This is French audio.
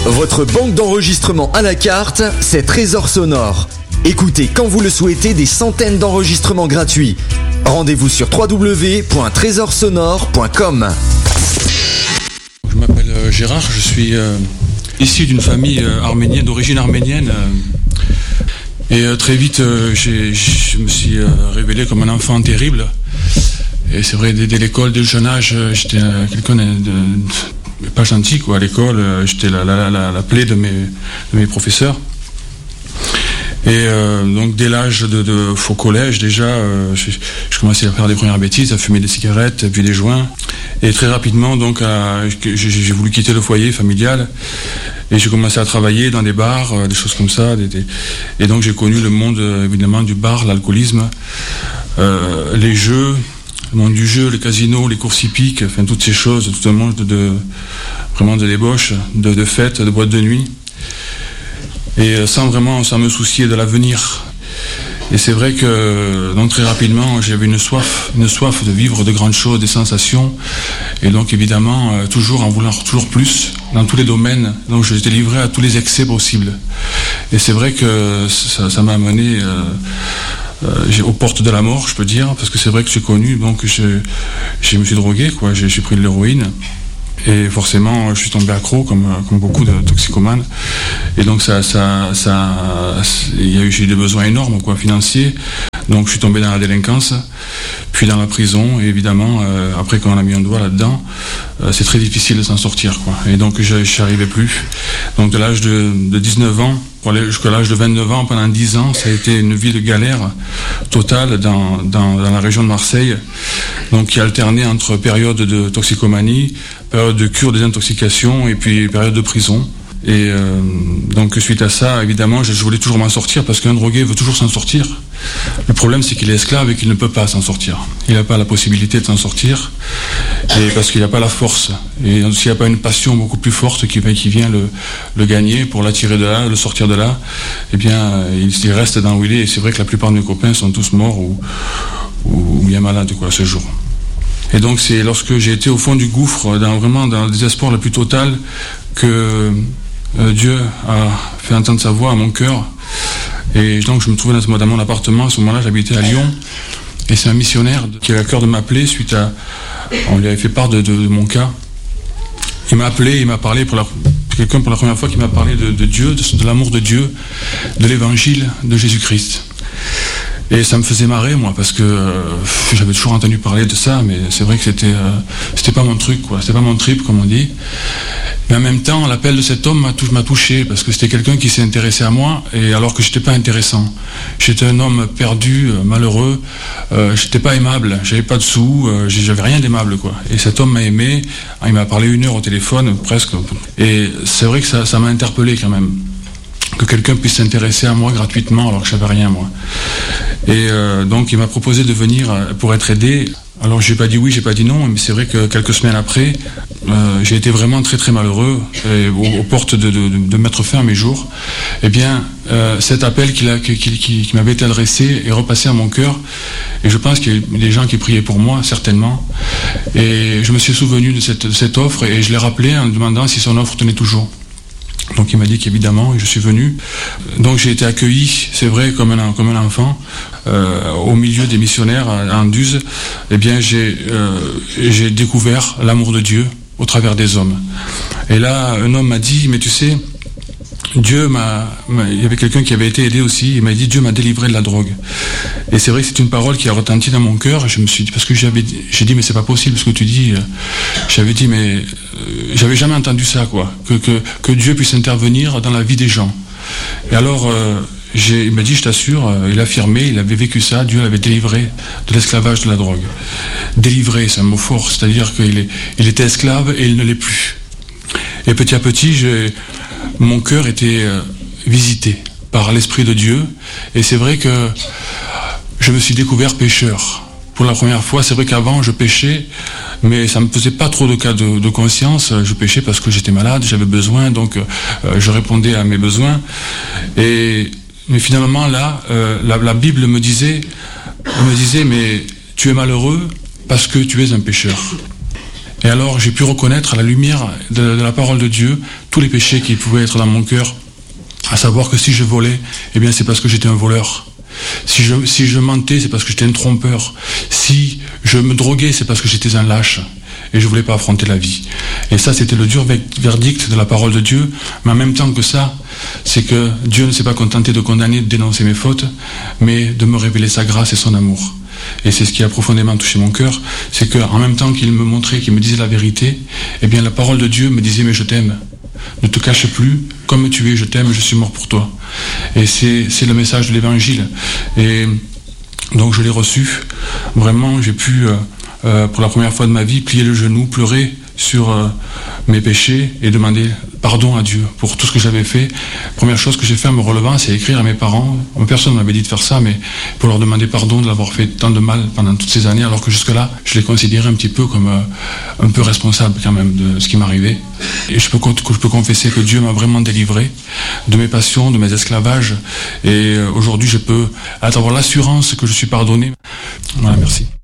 Votre banque d'enregistrement à la carte, c'est Trésor Sonore. Écoutez quand vous le souhaitez des centaines d'enregistrements gratuits. Rendez-vous sur www.trésorsonore.com. Je m'appelle Gérard, je suis issu d'une famille arménienne, d'origine arménienne. Et très vite, je me suis révélé comme un enfant terrible. Et c'est vrai, dès l'école, dès le jeune âge, j'étais quelqu'un de pas gentil, quoi. À l'école, j'étais la plaie de mes professeurs. Et donc dès l'âge de au collège déjà, je commençais à faire des premières bêtises, à fumer des cigarettes, puis des joints. Et très rapidement, donc, j'ai voulu quitter le foyer familial. Et j'ai commencé à travailler dans des bars, des choses comme ça. Et donc j'ai connu le monde, évidemment, du bar, l'alcoolisme, les jeux, le monde du jeu, les casinos, les courses hippiques, enfin toutes ces choses, tout un monde vraiment de débauche, de fêtes, de boîtes de nuit. Et sans me soucier de l'avenir. Et c'est vrai que donc très rapidement j'avais une soif de vivre de grandes choses, des sensations, et donc évidemment toujours en voulant toujours plus dans tous les domaines. Donc j'étais livré à tous les excès possibles. Et c'est vrai que ça m'a amené aux portes de la mort, je peux dire, parce que c'est vrai que j'ai connu, donc je me suis drogué, quoi. J'ai pris de l'héroïne. Et forcément, je suis tombé accro comme beaucoup de toxicomanes. Et donc j'ai eu des besoins énormes, quoi, financiers. Donc je suis tombé dans la délinquance, puis dans la prison. Et évidemment, après quand on a mis un doigt là-dedans, c'est très difficile de s'en sortir, quoi. Et donc je n'y arrivais plus. Donc de l'âge de 19 ans jusqu'à l'âge de 29 ans, pendant 10 ans, ça a été une vie de galère totale dans la région de Marseille. Donc qui alternait entre période de toxicomanie, période de cure des intoxications et puis période de prison. Et donc suite à ça, évidemment, je voulais toujours m'en sortir parce qu'un drogué veut toujours s'en sortir. Le problème, c'est qu'il est esclave et qu'il ne peut pas s'en sortir. Il n'a pas la possibilité de s'en sortir, et parce qu'il n'a pas la force. Et s'il n'y a pas une passion beaucoup plus forte qui vient le gagner pour l'attirer de là, le sortir de là, eh bien, il reste dans où il est. Et c'est vrai que la plupart de mes copains sont tous morts ou bien malades, quoi, ce jour. Et donc c'est lorsque j'ai été au fond du gouffre, vraiment dans le désespoir le plus total, que Dieu a fait entendre sa voix à mon cœur. Et donc je me trouvais dans mon appartement. À ce moment-là, j'habitais à Lyon. Et c'est un missionnaire qui avait à cœur de m'appeler suite à... On lui avait fait part de mon cas. Il m'a appelé, il m'a parlé quelqu'un pour la première fois qui m'a parlé de Dieu, de l'amour de Dieu, de l'évangile de Jésus-Christ. Et ça me faisait marrer, moi, parce que j'avais toujours entendu parler de ça, mais c'est vrai que c'était pas mon truc, quoi. C'était pas mon trip, comme on dit. Mais en même temps, l'appel de cet homme m'a touché, parce que c'était quelqu'un qui s'est intéressé à moi, et alors que j'étais pas intéressant. J'étais un homme perdu, malheureux, j'étais pas aimable, j'avais pas de sous, j'avais rien d'aimable, quoi. Et cet homme m'a aimé, il m'a parlé 1 heure au téléphone, presque. Et c'est vrai que ça m'a interpellé, quand même. Que quelqu'un puisse s'intéresser à moi gratuitement alors que je savais rien, moi. Et donc il m'a proposé de venir pour être aidé. Alors j'ai pas dit oui, j'ai pas dit non, mais c'est vrai que quelques semaines après, j'ai été vraiment très très malheureux, et aux portes de mettre fin à mes jours. Eh bien, cet appel qui m'avait été adressé est repassé à mon cœur, et je pense qu'il y a des gens qui priaient pour moi, certainement. Et je me suis souvenu de cette offre, et je l'ai rappelé en demandant si son offre tenait toujours. Donc il m'a dit qu'évidemment, et je suis venu. Donc j'ai été accueilli, c'est vrai, comme un enfant, au milieu des missionnaires à Anduze. Eh bien, j'ai découvert l'amour de Dieu au travers des hommes. Et là, un homme m'a dit, mais tu sais, Dieu il y avait quelqu'un qui avait été aidé aussi, il m'a dit, Dieu m'a délivré de la drogue. Et c'est vrai que c'est une parole qui a retenti dans mon cœur, et je me suis dit, parce que j'ai dit, mais c'est pas possible ce que tu dis. J'avais dit, mais j'avais jamais entendu ça, quoi, que Dieu puisse intervenir dans la vie des gens. Et alors, il m'a dit, je t'assure, il affirmait, il avait vécu ça, Dieu l'avait délivré de l'esclavage de la drogue. Délivré, c'est un mot fort, c'est-à-dire qu'il était esclave et il ne l'est plus. Et petit à petit, mon cœur était visité par l'Esprit de Dieu, et c'est vrai que je me suis découvert pécheur. Pour la première fois, c'est vrai qu'avant je péchais, mais ça ne me faisait pas trop de cas de conscience. Je péchais parce que j'étais malade, j'avais besoin, donc je répondais à mes besoins. Mais finalement là, la Bible me disait, mais tu es malheureux parce que tu es un pécheur. Et alors j'ai pu reconnaître à la lumière de la parole de Dieu tous les péchés qui pouvaient être dans mon cœur, à savoir que si je volais, eh bien c'est parce que j'étais un voleur. Si je mentais, c'est parce que j'étais un trompeur. Si je me droguais, c'est parce que j'étais un lâche. Et je voulais pas affronter la vie. Et ça, c'était le dur verdict de la parole de Dieu. Mais en même temps que ça, c'est que Dieu ne s'est pas contenté de condamner, de dénoncer mes fautes, mais de me révéler sa grâce et son amour. Et c'est ce qui a profondément touché mon cœur, c'est qu'en même temps qu'il me montrait, qu'il me disait la vérité, eh bien la parole de Dieu me disait, mais je t'aime. Ne te cache plus, comme tu es, je t'aime, je suis mort pour toi. Et c'est le message de l'évangile. Et donc je l'ai reçu. Vraiment, j'ai pu, pour la première fois de ma vie, plier le genou, pleurer sur mes péchés et demander pardon à Dieu pour tout ce que j'avais fait. Première chose que j'ai fait en me relevant, c'est écrire à mes parents. Personne ne m'avait dit de faire ça, mais pour leur demander pardon de l'avoir fait tant de mal pendant toutes ces années, alors que jusque-là, je les considérais un petit peu comme un peu responsable quand même de ce qui m'arrivait. Et je peux confesser que Dieu m'a vraiment délivré de mes passions, de mes esclavages. Et aujourd'hui, je peux avoir l'assurance que je suis pardonné. Voilà, merci.